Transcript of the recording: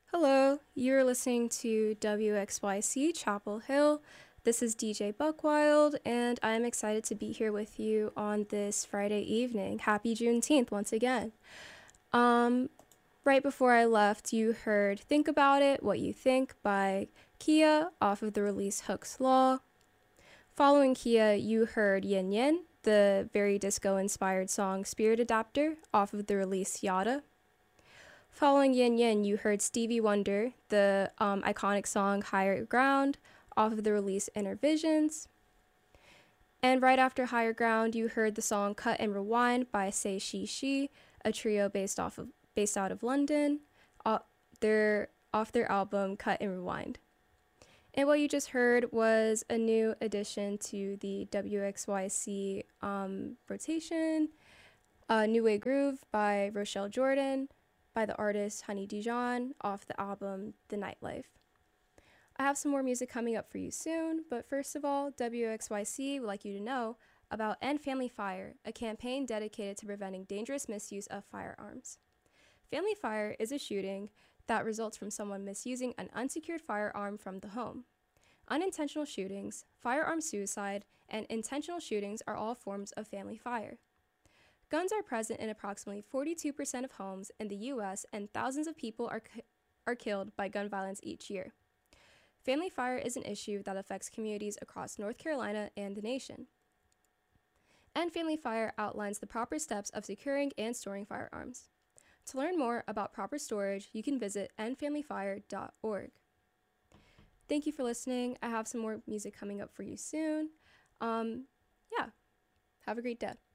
Hello, you're listening to WXYC Chapel Hill. This is DJ Buckwild, and I'm excited to be here with you on this Friday evening. Happy Juneteenth once again. Right before I left, you heard Think About It, What You Think by Kia off of the release Hook's Law. Following Kia, you heard Yin Yin, the very disco-inspired song Spirit Adapter off of the release Yada. Following Yin Yin, you heard Stevie Wonder, the iconic song Higher Ground, off of the release Inner Visions. And right after Higher Ground, you heard the song Cut and Rewind by Say She She, a trio based out of London. They're off their album Cut and Rewind. And what you just heard was a new addition to the WXYC rotation, New Way Groove by Rochelle Jordan, by the artist Honey Dijon off the album The Nightlife. I have some more music coming up for you soon, but first of all, WXYC would like you to know about End Family Fire, a campaign dedicated to preventing dangerous misuse of firearms. Family Fire is a shooting that results from someone misusing an unsecured firearm from the home. Unintentional shootings, firearm suicide, and intentional shootings are all forms of family fire. Guns are present in approximately 42% of homes in the U.S., and thousands of people are killed by gun violence each year. Family fire is an issue that affects communities across North Carolina and the nation. End Family Fire outlines the proper steps of securing and storing firearms. To learn more about proper storage, you can visit endfamilyfire.org. Thank you for listening. I have some more music coming up for you soon. Have a great day.